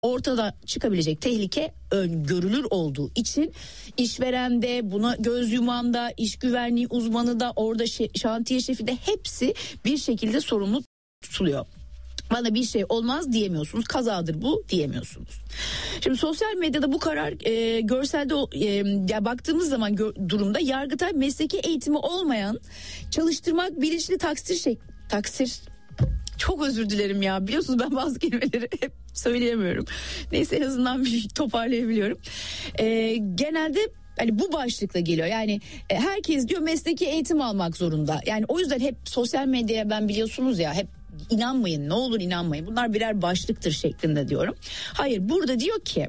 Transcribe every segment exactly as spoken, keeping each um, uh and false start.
ortada çıkabilecek tehlike öngörülür olduğu için işveren de buna göz yuman da, iş güvenliği uzmanı da, orada şantiye şefi de hepsi bir şekilde sorumlu tutuluyor. Bana bir şey olmaz diyemiyorsunuz, kazadır bu diyemiyorsunuz. Şimdi sosyal medyada bu karar e, görselde e, ya baktığımız zaman gö- durumda Yargıtay mesleki eğitimi olmayan çalıştırmak bilinçli taksir şey taksir çok özür dilerim ya, biliyorsunuz ben bazı kelimeleri hep söyleyemiyorum. Neyse, en azından bir toparlayabiliyorum. E, genelde hani bu başlıkla geliyor. Yani e, herkes diyor mesleki eğitim almak zorunda. Yani o yüzden hep sosyal medyaya ben biliyorsunuz ya hep inanmayın, ne olur inanmayın, bunlar birer başlıktır şeklinde diyorum. Hayır, burada diyor ki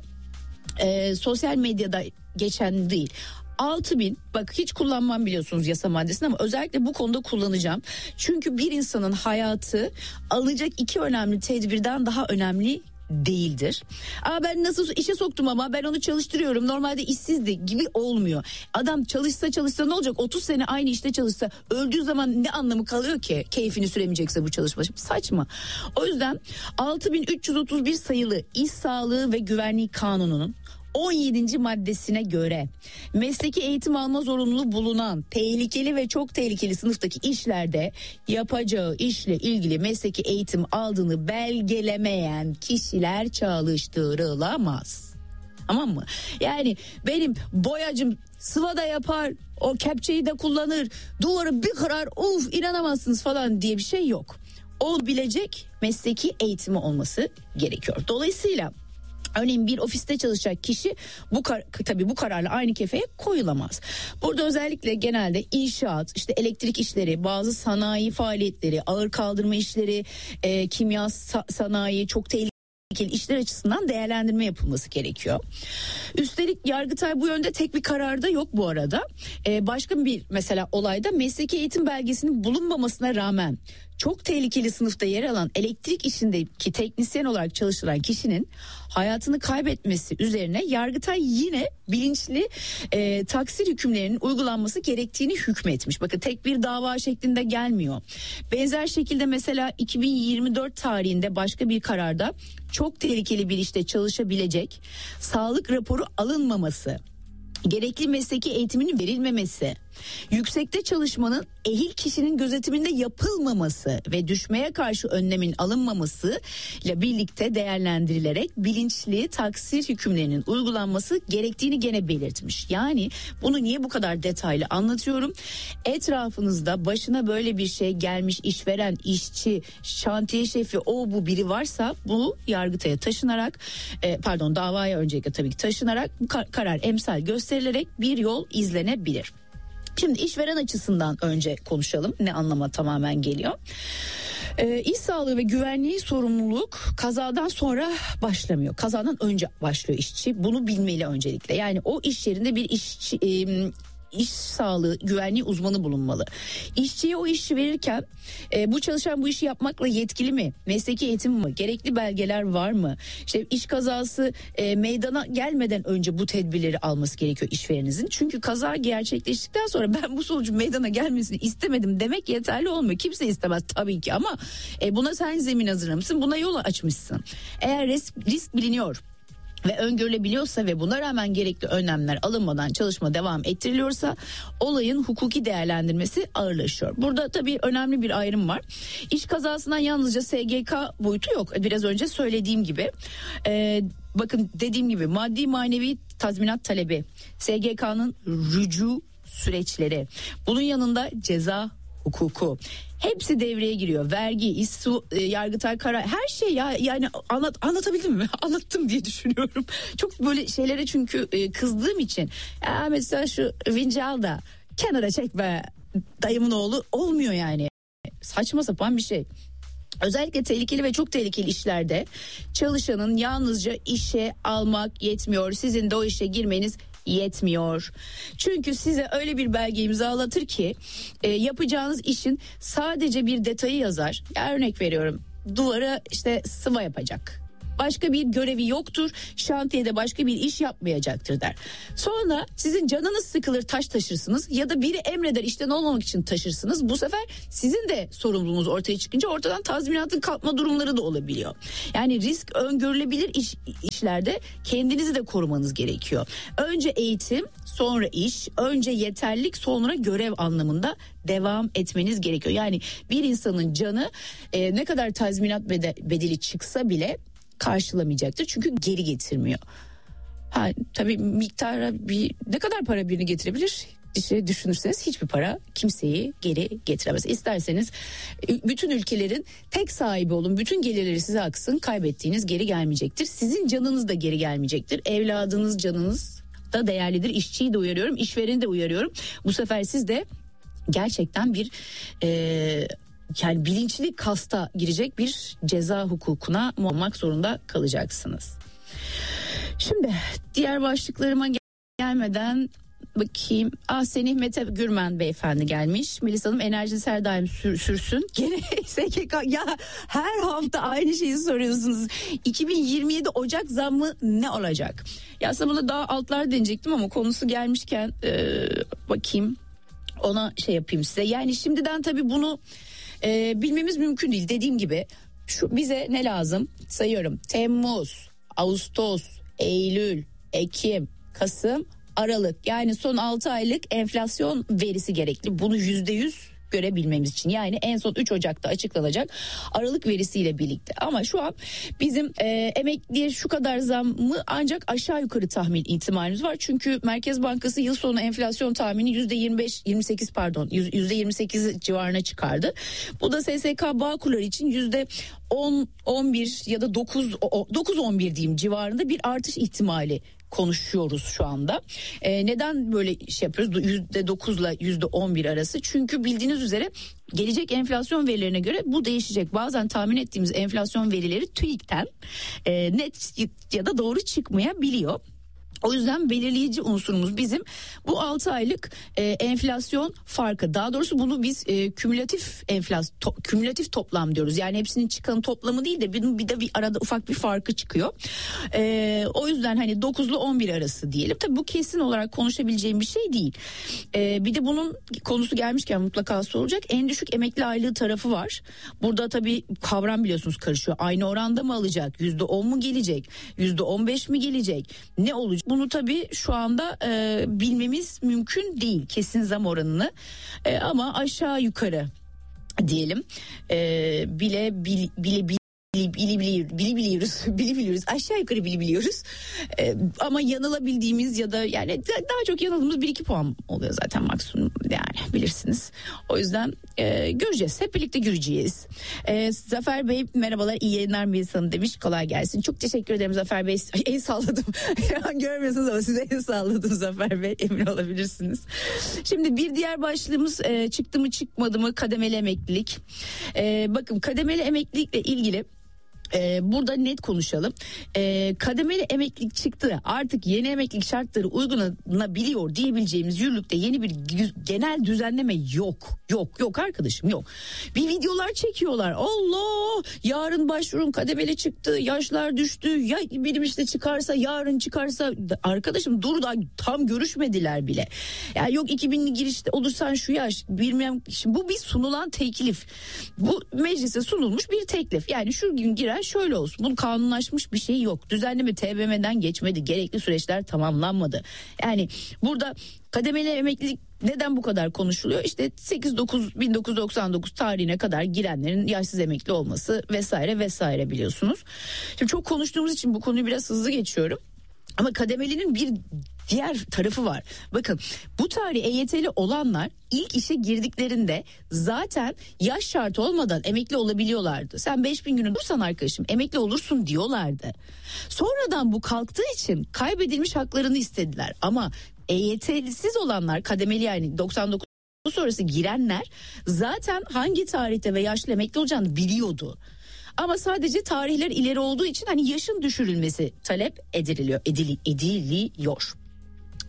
e, sosyal medyada geçen değil. altı bin, bak hiç kullanmam biliyorsunuz yasa maddesini ama özellikle bu konuda kullanacağım. Çünkü bir insanın hayatı alınacak iki önemli tedbirden daha önemli değildir. Aa ben nasıl işe soktum ama ben onu çalıştırıyorum, normalde işsizdi gibi olmuyor. Adam çalışsa çalışsa ne olacak, otuz sene aynı işte çalışsa öldüğü zaman ne anlamı kalıyor ki, keyfini süremeyecekse bu çalışma? Şimdi saçma. O yüzden altı bin üç yüz otuz bir sayılı İş Sağlığı ve Güvenliği Kanunu'nun on yedinci maddesine göre mesleki eğitim alma zorunluluğu bulunan tehlikeli ve çok tehlikeli sınıftaki işlerde yapacağı işle ilgili mesleki eğitim aldığını belgelemeyen kişiler çalıştırılamaz. Tamam mı? Yani benim boyacım sıvada yapar, o kepçeyi de kullanır, duvarı bir kırar, uf inanamazsınız falan diye bir şey yok. O bilecek mesleki eğitimi olması gerekiyor. Dolayısıyla örneğin bir ofiste çalışacak kişi bu kar- tabii bu kararla aynı kefeye koyulamaz. Burada özellikle genelde inşaat, işte elektrik işleri, bazı sanayi faaliyetleri, ağır kaldırma işleri, e, kimya sa- sanayi, çok tehlikeli işler açısından değerlendirme yapılması gerekiyor. Üstelik Yargıtay bu yönde tek bir kararda yok bu arada. Ee, başka bir mesela olayda mesleki eğitim belgesinin bulunmamasına rağmen çok tehlikeli sınıfta yer alan elektrik işindeki teknisyen olarak çalıştıran kişinin hayatını kaybetmesi üzerine Yargıtay yine bilinçli e, taksir hükümlerinin uygulanması gerektiğini hükmetmiş. Bakın tek bir dava şeklinde gelmiyor. Benzer şekilde mesela iki bin yirmi dört tarihinde başka bir kararda çok tehlikeli bir işte çalışabilecek, sağlık raporu alınmaması, gerekli mesleki eğitimin verilmemesi, yüksekte çalışmanın ehil kişinin gözetiminde yapılmaması ve düşmeye karşı önlemin alınmaması ile birlikte değerlendirilerek bilinçli taksir hükümlerinin uygulanması gerektiğini gene belirtmiş. Yani bunu niye bu kadar detaylı anlatıyorum? Etrafınızda başına böyle bir şey gelmiş işveren, işçi, şantiye şefi, o bu biri varsa bu Yargıtay'a taşınarak e, pardon davaya öncelikle tabii ki taşınarak bu kar- karar emsal gösterilerek bir yol izlenebilir. Şimdi işveren açısından önce konuşalım. Ne anlama tamamen geliyor? Ee, İş sağlığı ve güvenliği sorumluluk kazadan sonra başlamıyor. Kazadan önce başlıyor işçi. Bunu bilmeli öncelikle. Yani o iş yerinde bir işçi... E, İş sağlığı güvenliği uzmanı bulunmalı. İşçiye o işi verirken e, bu çalışan bu işi yapmakla yetkili mi? Mesleki eğitim mi? Gerekli belgeler var mı? İşte iş kazası e, meydana gelmeden önce bu tedbirleri alması gerekiyor işvereninizin. Çünkü kaza gerçekleştikten sonra ben bu sonucun meydana gelmesini istemedim demek yeterli olmuyor. Kimse istemez tabii ki ama e, buna sen zemin hazırlamışsın, buna yol açmışsın. Eğer risk, risk biliniyor ve öngörülebiliyorsa ve buna rağmen gerekli önlemler alınmadan çalışma devam ettiriliyorsa olayın hukuki değerlendirmesi ağırlaşıyor. Burada tabii önemli bir ayrım var. İş kazasından yalnızca S G K boyutu yok. Biraz önce söylediğim gibi ee, bakın dediğim gibi maddi manevi tazminat talebi, S G K'nın rücu süreçleri, bunun yanında ceza hukuku, hepsi devreye giriyor. Vergi, iş, su, e, Yargıtay karar, her şey ya, yani anlat, anlatabildim mi? Anlattım diye düşünüyorum. Çok böyle şeylere çünkü e, kızdığım için. Ya mesela şu vinci al da kenara çek be dayımın oğlu, olmuyor yani. Saçma sapan bir şey. Özellikle tehlikeli ve çok tehlikeli işlerde çalışanın yalnızca işe almak yetmiyor. Sizin de o işe girmeniz yetmiyor. Çünkü size öyle bir belge imzalatır ki e, yapacağınız işin sadece bir detayı yazar. Ya örnek veriyorum, duvara işte sıva yapacak. Başka bir görevi yoktur. Şantiyede başka bir iş yapmayacaktır der. Sonra sizin canınız sıkılır, taş taşırsınız ya da biri emreder işten olmamak için taşırsınız. Bu sefer sizin de sorumluluğunuz ortaya çıkınca ortadan tazminatın kalkma durumları da olabiliyor. Yani risk öngörülebilir iş, işlerde kendinizi de korumanız gerekiyor. Önce eğitim, sonra iş, önce yeterlilik, sonra görev anlamında devam etmeniz gerekiyor. Yani bir insanın canı e, ne kadar tazminat bedeli çıksa bile karşılamayacaktır. Çünkü geri getirmiyor. Ha, tabii miktara bir ne kadar para birini getirebilir? İşte düşünürseniz hiçbir para kimseyi geri getiremez. İsterseniz bütün ülkelerin tek sahibi olun, bütün gelirleri size aksın, kaybettiğiniz geri gelmeyecektir. Sizin canınız da geri gelmeyecektir. Evladınız, canınız da değerlidir. İşçiyi de uyarıyorum, işvereni de uyarıyorum. Bu sefer siz de gerçekten bir e, yani bilinçli kasta girecek bir ceza hukukuna olmak zorunda kalacaksınız. Şimdi diğer başlıklarıma gelmeden bakayım. Ah, Senih Mete Gürmen beyefendi gelmiş. Melisa Hanım, enerjiniz her daim sür, sürsün. Gene S G K ya, her hafta aynı şeyi soruyorsunuz. iki bin yirmi yedi Ocak zammı ne olacak? Ya aslında buna daha altlar deneyecektim ama konusu gelmişken e, bakayım ona şey yapayım size. Yani şimdiden tabii bunu e, bilmemiz mümkün değil. Dediğim gibi şu bize ne lazım? Sayıyorum. Temmuz, Ağustos, Eylül, Ekim, Kasım, Aralık, yani son altı aylık enflasyon verisi gerekli. Bunu yüzde yüz görebilmemiz için, yani en son üç Ocak'ta açıklanacak Aralık verisiyle birlikte. Ama şu an bizim e, emekliye şu kadar zammı ancak aşağı yukarı tahmin ihtimalimiz var. Çünkü Merkez Bankası yıl sonu enflasyon tahmini yüzde yirmi beş yirmi sekiz pardon yüzde yirmi sekiz civarına çıkardı. Bu da S S K Bağkurları için yüzde on on bir ya da dokuz dokuz on bir diyeyim civarında bir artış ihtimali konuşuyoruz şu anda. Ee, neden böyle şey yapıyoruz? yüzde dokuzla yüzde on bir arası. Çünkü bildiğiniz üzere gelecek enflasyon verilerine göre bu değişecek. Bazen tahmin ettiğimiz enflasyon verileri TÜİK'ten e, net ya da doğru çıkmayabiliyor. O yüzden belirleyici unsurumuz bizim bu altı aylık e, enflasyon farkı. Daha doğrusu bunu biz e, kümülatif enflasyon, to, kümülatif toplam diyoruz. Yani hepsinin çıkanı toplamı değil de bir, bir de bir arada ufak bir farkı çıkıyor. E, o yüzden hani dokuzla on bir arası diyelim. Tabii bu kesin olarak konuşabileceğim bir şey değil. E, bir de bunun konusu gelmişken mutlaka sorulacak. En düşük emekli aylığı tarafı var. Burada tabii kavram biliyorsunuz karışıyor. Aynı oranda mı alacak? yüzde on mu gelecek? yüzde on beş mi gelecek? Ne olacak? Bunu tabii şu anda e, bilmemiz mümkün değil, kesin zam oranını, e, ama aşağı yukarı diyelim e, bile bile bile bile Bili, bili, bili, bili biliyoruz, bili biliyoruz, aşağı yukarı bili biliyoruz. Ee, ama yanılabildiğimiz ya da yani daha çok yanıldığımız bir iki puan oluyor zaten maksimum, yani bilirsiniz. O yüzden e, göreceğiz, hep birlikte göreceğiz. Ee, Zafer Bey merhabalar, iyi yayınlar Melisa Hanım demiş, kolay gelsin. Çok teşekkür ederim Zafer Bey, el salladım. Görmüyorsunuz ama size el salladım Zafer Bey, emin olabilirsiniz. Şimdi bir diğer başlığımız e, çıktı mı çıkmadı mı kademeli emeklilik. E, bakın kademeli emeklilikle ilgili Ee, burada net konuşalım. Ee, kademeli emeklilik çıktı, artık yeni emeklilik şartları uygulanabiliyor diyebileceğimiz yürürlükte yeni bir genel düzenleme yok. Yok yok arkadaşım, yok. Bir videolar çekiyorlar. Allah, yarın başvurun kademeli çıktı, yaşlar düştü. Ya benim işte çıkarsa, yarın çıkarsa, arkadaşım dur, da tam görüşmediler bile. Ya yok iki binli girişte olursan şu yaş, bilmem. Şimdi bu bir sunulan teklif. Bu meclise sunulmuş bir teklif. Yani şu gün girer şöyle olsun. Bunun kanunlaşmış bir şey yok. Düzenleme T B M'den geçmedi. Gerekli süreçler tamamlanmadı. Yani burada kademeli emeklilik neden bu kadar konuşuluyor? İşte sekiz dokuz bin dokuz yüz doksan dokuz tarihine kadar girenlerin yaşsız emekli olması vesaire vesaire, biliyorsunuz. Şimdi çok konuştuğumuz için bu konuyu biraz hızlı geçiyorum. Ama kademelinin bir diğer tarafı var. Bakın, bu tarih E Y T'li olanlar ilk işe girdiklerinde zaten yaş şartı olmadan emekli olabiliyorlardı. Sen beş bin günü dursan arkadaşım emekli olursun diyorlardı. Sonradan bu kalktığı için kaybedilmiş haklarını istediler. Ama E Y T'lisiz olanlar, kademeli yani doksan dokuz sonrası girenler zaten hangi tarihte ve yaşlı emekli olacağını biliyordu. Ama sadece tarihler ileri olduğu için hani yaşın düşürülmesi talep ediliyor, edili, ediliyor.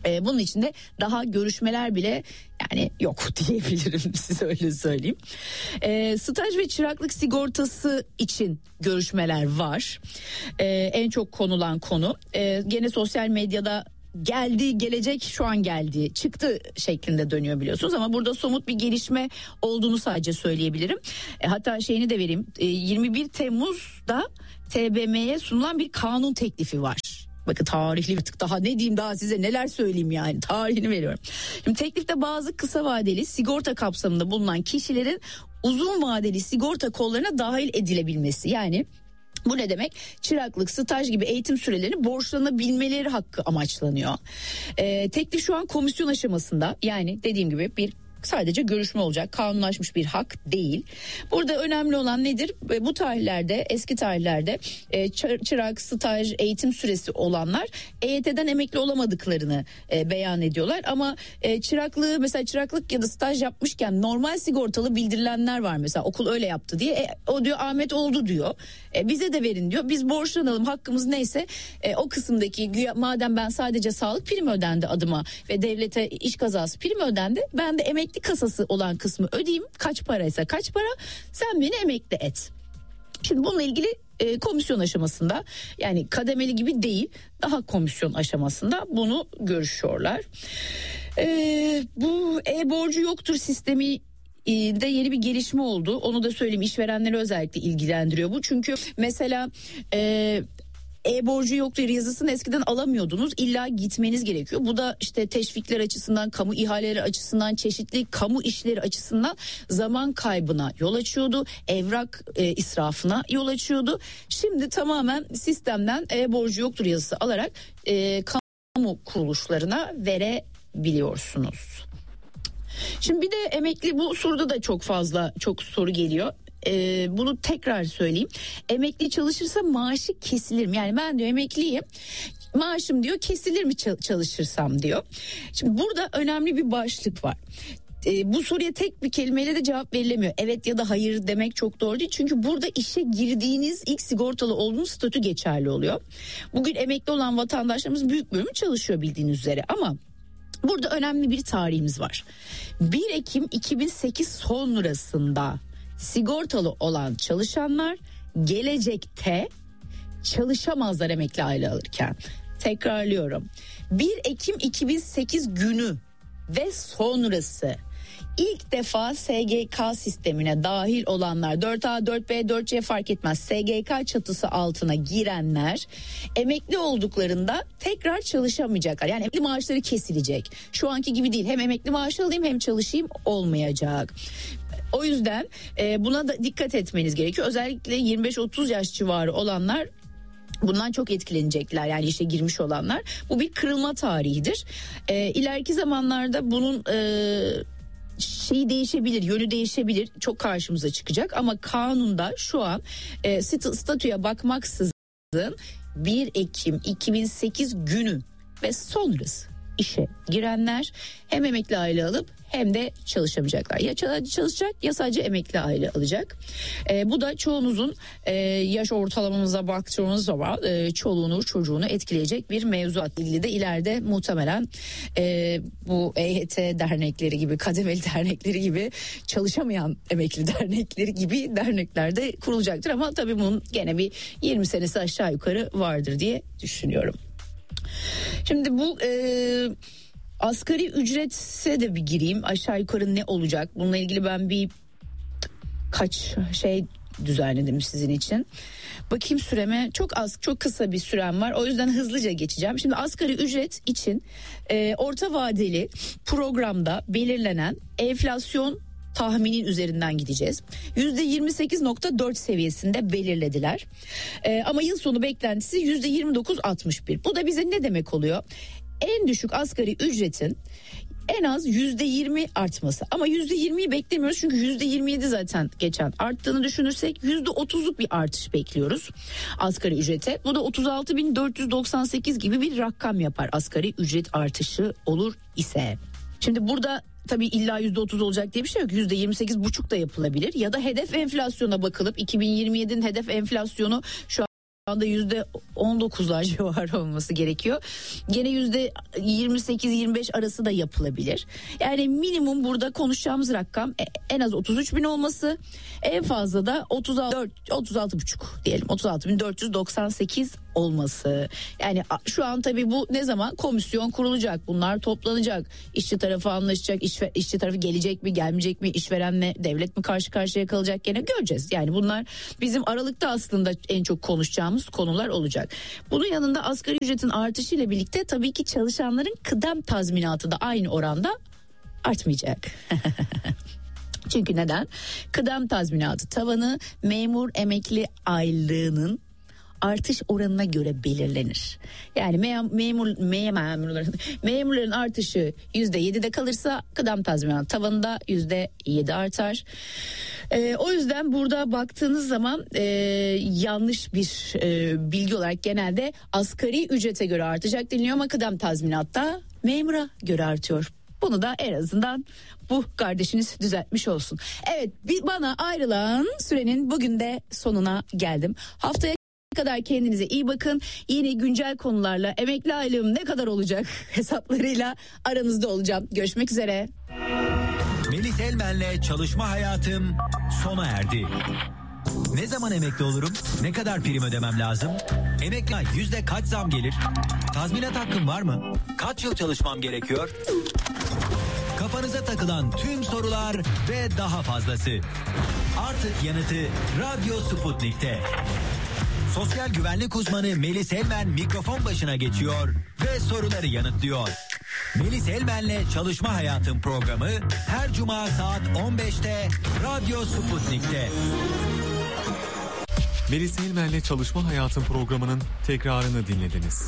Ee, bunun için de daha görüşmeler bile yani yok diyebilirim, size öyle söyleyeyim. Ee, staj ve çıraklık sigortası için görüşmeler var. Ee, en çok konulan konu. Ee, gene sosyal medyada geldi, gelecek, şu an geldi, çıktı şeklinde dönüyor biliyorsunuz, ama burada somut bir gelişme olduğunu sadece söyleyebilirim. E, hatta şeyini de vereyim. E, yirmi bir Temmuz'da T B M'ye sunulan bir kanun teklifi var. Bakın tarihli bir tık, daha ne diyeyim, daha size neler söyleyeyim, yani tarihini veriyorum. Şimdi teklifte bazı kısa vadeli sigorta kapsamında bulunan kişilerin uzun vadeli sigorta kollarına dahil edilebilmesi, yani bu ne demek? Çıraklık, staj gibi eğitim sürelerini borçlanabilmeleri hakkı amaçlanıyor. Ee, teklif şu an komisyon aşamasında, yani dediğim gibi bir sadece görüşme olacak, kanunlaşmış bir hak değil. Burada önemli olan nedir? Bu tarihlerde, eski tarihlerde çırak, staj, eğitim süresi olanlar E Y T'den emekli olamadıklarını beyan ediyorlar. Ama çıraklığı, mesela çıraklık ya da staj yapmışken normal sigortalı bildirilenler var, mesela okul öyle yaptı diye. E, o diyor Ahmet oldu diyor. E, bize de verin diyor. Biz borçlanalım, hakkımız neyse e, o kısımdaki, madem ben sadece sağlık primi ödendi adıma ve devlete iş kazası primi ödendi, ben de emekli kasası olan kısmı ödeyeyim, kaç paraysa kaç para, sen beni emekli et. Şimdi bununla ilgili e, komisyon aşamasında, yani kademeli gibi değil, daha komisyon aşamasında bunu görüşüyorlar. E, bu e-borcu yoktur sistemi de yeni bir gelişme oldu. Onu da söyleyeyim, işverenleri özellikle ilgilendiriyor bu. Çünkü mesela e, e-borcu yoktur yazısını eskiden alamıyordunuz. İlla gitmeniz gerekiyor. Bu da işte teşvikler açısından, kamu ihaleleri açısından, çeşitli kamu işleri açısından zaman kaybına yol açıyordu. Evrak e, israfına yol açıyordu. Şimdi tamamen sistemden e-borcu yoktur yazısı alarak e, kamu kuruluşlarına verebiliyorsunuz. Şimdi bir de emekli, bu soruda da çok fazla çok soru geliyor. Ee, bunu tekrar söyleyeyim. Emekli çalışırsa maaşı kesilir mi? Yani ben diyor emekliyim, maaşım diyor kesilir mi çalışırsam diyor. Şimdi burada önemli bir başlık var. Ee, bu soruya tek bir kelimeyle de cevap verilemiyor. Evet ya da hayır demek çok doğru değil. Çünkü burada işe girdiğiniz ilk sigortalı olduğunuz statü geçerli oluyor. Bugün emekli olan vatandaşlarımız büyük bölümü çalışıyor bildiğiniz üzere, ama burada önemli bir tarihimiz var. bir Ekim iki bin sekiz sonrasında sigortalı olan çalışanlar gelecekte çalışamazlar emekli aile alırken. Tekrarlıyorum. bir Ekim iki bin sekiz günü ve sonrası ilk defa S G K sistemine dahil olanlar, dört A, dört B, dört C fark etmez, S G K çatısı altına girenler emekli olduklarında tekrar çalışamayacaklar. Yani emekli maaşları kesilecek. Şu anki gibi değil, hem emekli maaşı alayım hem çalışayım olmayacak. O yüzden e, buna da dikkat etmeniz gerekiyor. Özellikle yirmi beş otuz yaş civarı olanlar bundan çok etkilenecekler, yani işe girmiş olanlar. Bu bir kırılma tarihidir. E, ileriki zamanlarda bunun E, şeyi değişebilir, yönü değişebilir, çok karşımıza çıkacak, ama kanunda şu an e, statüye bakmaksızın bir Ekim iki bin sekiz günü ve sonrası işe girenler hem emekli aile alıp hem de çalışamayacaklar. Ya çalışacak ya sadece emekli aile alacak. E, bu da çoğunuzun e, yaş ortalamamıza baktığımız zaman e, çoluğunu çocuğunu etkileyecek bir mevzuat. İlgili de ileride muhtemelen e, bu E Y T dernekleri gibi, kademeli dernekleri gibi, çalışamayan emekli dernekleri gibi dernekler de kurulacaktır. Ama tabii bunun gene bir yirmi senesi aşağı yukarı vardır diye düşünüyorum. Şimdi bu e, asgari ücretse de bir gireyim, aşağı yukarı ne olacak? Bununla ilgili ben bir kaç şey düzenledim sizin için. Bakayım süreme, çok az, çok kısa bir sürem var, o yüzden hızlıca geçeceğim. Şimdi asgari ücret için e, orta vadeli programda belirlenen enflasyon tahminin üzerinden gideceğiz. yüzde yirmi sekiz nokta dört seviyesinde belirlediler. Ee, ama yıl sonu beklentisi yüzde yirmi dokuz nokta altmış bir. Bu da bize ne demek oluyor? En düşük asgari ücretin en az yüzde yirmi artması. Ama yüzde yirmiyi beklemiyoruz, çünkü yüzde yirmi yedi zaten geçen arttığını düşünürsek yüzde otuzluk bir artış bekliyoruz asgari ücrete. Bu da otuz altı bin dört yüz doksan sekiz gibi bir rakam yapar asgari ücret artışı olur ise. Şimdi burada tabii illa yüzde otuz olacak diye bir şey yok. yüzde yirmi sekiz buçuk da yapılabilir. Ya da hedef enflasyona bakılıp iki bin yirmi yedinin hedef enflasyonu şu an anda yüzde on dokuzlar civarı olması gerekiyor. Gene yüzde yirmi sekiz yirmi beş arası da yapılabilir. Yani minimum burada konuşacağımız rakam en az otuz üç bin olması, en fazla da otuz altı buçuk diyelim, otuz altı bin dört yüz doksan sekiz olması. Yani şu an tabii bu ne zaman komisyon kurulacak, bunlar toplanacak, işçi tarafı anlaşacak, işve, işçi tarafı gelecek mi gelmeyecek mi, işverenle devlet mi karşı karşıya kalacak, gene göreceğiz. Yani bunlar bizim Aralık'ta aslında en çok konuşacağımız konular olacak. Bunun yanında asgari ücretin artışıyla birlikte tabii ki çalışanların kıdem tazminatı da aynı oranda artmayacak. Çünkü neden? Kıdem tazminatı tavanı memur emekli aylığının artış oranına göre belirlenir. Yani mem- memur mem- memurların memurların artışı yüzde yedide kalırsa kıdem tazminatı tavanında yüzde yedi artar. Ee, o yüzden burada baktığınız zaman e, yanlış bir e, bilgi olarak genelde asgari ücrete göre artacak deniliyor ama kıdem tazminatta memura göre artıyor. Bunu da en azından bu kardeşiniz düzeltmiş olsun. Evet, bir bana ayrılan sürenin bugün de sonuna geldim. Haftaya kadar kendinize iyi bakın. Yeni güncel konularla emekli aylığım ne kadar olacak hesaplarıyla aranızda olacağım. Görüşmek üzere. Melis Elmen'le çalışma hayatım sona erdi. Ne zaman emekli olurum? Ne kadar prim ödemem lazım? Emekli yüzde kaç zam gelir? Tazminat hakkım var mı? Kaç yıl çalışmam gerekiyor? Kafanıza takılan tüm sorular ve daha fazlası. Artık yanıtı Radyo Sputnik'te. Sosyal güvenlik uzmanı Melis Elmen mikrofon başına geçiyor ve soruları yanıtlıyor. Melis Elmen'le Çalışma Hayatım programı her cuma saat on beşte Radyo Sputnik'te. Melis Elmen'le Çalışma Hayatım programının tekrarını dinlediniz.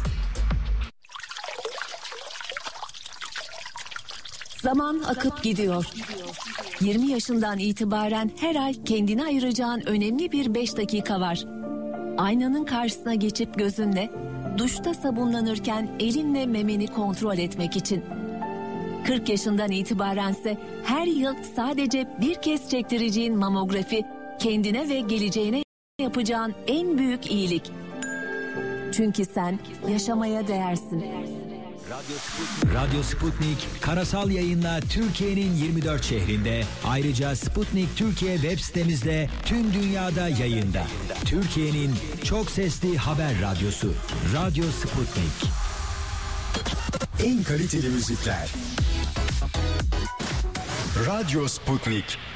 Zaman akıp gidiyor. yirmi yaşından itibaren her ay kendine ayıracağın önemli bir beş dakika var. Aynanın karşısına geçip gözünle, duşta sabunlanırken elinle memeni kontrol etmek için. kırk yaşından itibarense her yıl sadece bir kez çektireceğin mamografi kendine ve geleceğine yapacağın en büyük iyilik. Çünkü sen yaşamaya değersin. Radyo Sputnik, Radyo Sputnik karasal yayınla Türkiye'nin yirmi dört şehrinde, ayrıca Sputnik Türkiye web sitemizde tüm dünyada yayında. Türkiye'nin çok sesli haber radyosu Radyo Sputnik. En kaliteli müzikler Radyo Sputnik.